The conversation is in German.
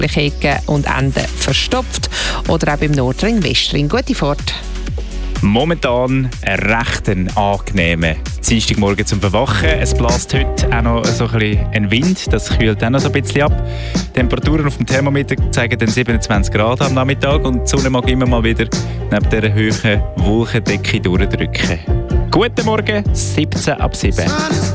Ecken und Enden verstopft. Oder auch beim Nordring, Westring. Gute Fahrt. Momentan ein recht angenehmer Dienstagmorgen zum Verwachen. Es bläst heute auch noch so ein Wind, das kühlt auch noch so ein bisschen ab. Die Temperaturen auf dem Thermometer zeigen dann 27 Grad am Nachmittag und die Sonne mag immer mal wieder neben dieser hohen Wolkendecke durchdrücken. Guten Morgen, 17 ab 7.